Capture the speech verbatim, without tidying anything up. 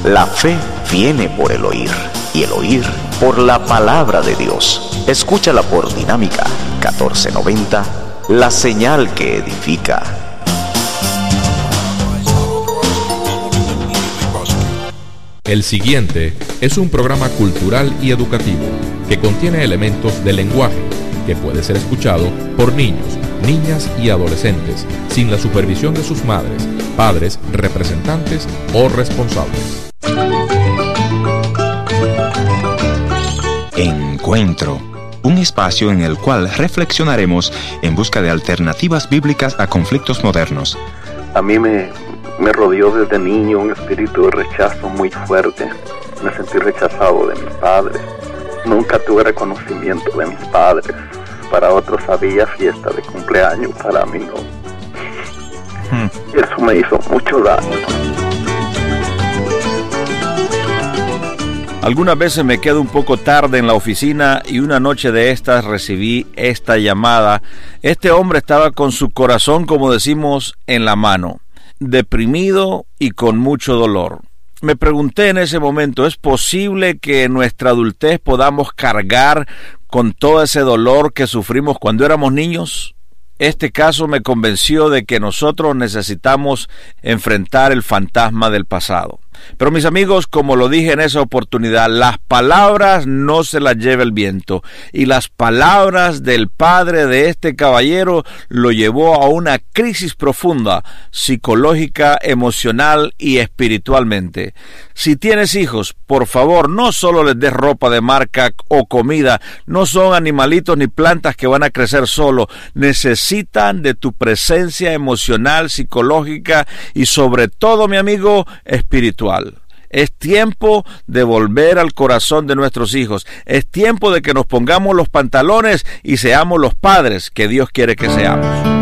La fe viene por el oír, y el oír por la palabra de Dios. Escúchala por Dinámica catorce noventa, la señal que edifica. El siguiente es un programa cultural y educativo que contiene elementos de lenguaje que puede ser escuchado por niños, niñas y adolescentes sin la supervisión de sus madres, padres, representantes o responsables. Encuentro, un espacio en el cual reflexionaremos en busca de alternativas bíblicas a conflictos modernos. A mí me, me rodeó desde niño un espíritu de rechazo muy fuerte. Me sentí rechazado de mis padres. Nunca tuve reconocimiento de mis padres. Para otros había fiesta de cumpleaños, para mí no. Hmm. Eso me hizo mucho daño. Algunas veces me quedo un poco tarde en la oficina y una noche de estas recibí esta llamada. Este hombre estaba con su corazón, como decimos, en la mano, deprimido y con mucho dolor. Me pregunté en ese momento, ¿es posible que en nuestra adultez podamos cargar con todo ese dolor que sufrimos cuando éramos niños? Este caso me convenció de que nosotros necesitamos enfrentar el fantasma del pasado. Pero mis amigos, como lo dije en esa oportunidad, las palabras no se las lleva el viento, y las palabras del padre de este caballero lo llevó a una crisis profunda, psicológica, emocional y espiritualmente. Si tienes hijos, por favor, no solo les des ropa de marca o comida, no son animalitos ni plantas que van a crecer solo, necesitan de tu presencia emocional, psicológica y sobre todo, mi amigo, espiritual. Es tiempo de volver al corazón de nuestros hijos. Es tiempo de que nos pongamos los pantalones y seamos los padres que Dios quiere que seamos.